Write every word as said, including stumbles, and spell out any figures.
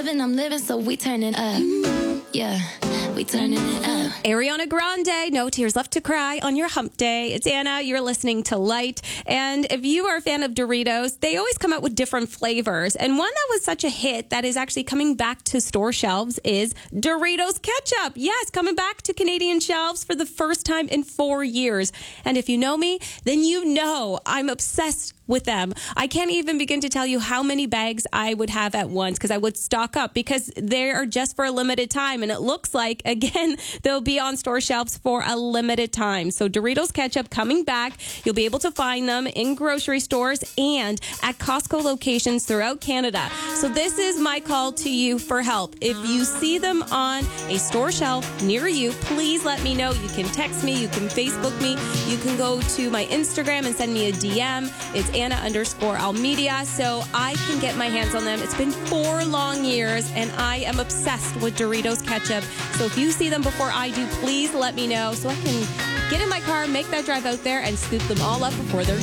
loving, I'm living, so we turning up. Yeah, we turning it up. Ariana Grande, No Tears Left to Cry on your hump day. It's Anna. You're listening to Light. And if you are a fan of Doritos, they always come out with different flavors. And one that was such a hit that is actually coming back to store shelves is Doritos Ketchup. Yes, coming back to Canadian shelves for the first time in four years. And if you know me, then you know I'm obsessed with them. I can't even begin to tell you how many bags I would have at once because I would stock up because they are just for a limited time. And it looks like, again, they'll be on store shelves for a limited time. So Doritos Ketchup coming back. You'll be able to find them in grocery stores and at Costco locations throughout Canada. So this is my call to you for help. If you see them on a store shelf near you, please let me know. You can text me. You can Facebook me. You can go to my Instagram and send me a D M. It's Anna underscore Almedia, so I can get my hands on them. It's been four long years, and I am obsessed with Doritos Ketchup. So if you see them before I do, please let me know so I can get in my car, make that drive out there, and scoop them all up before they're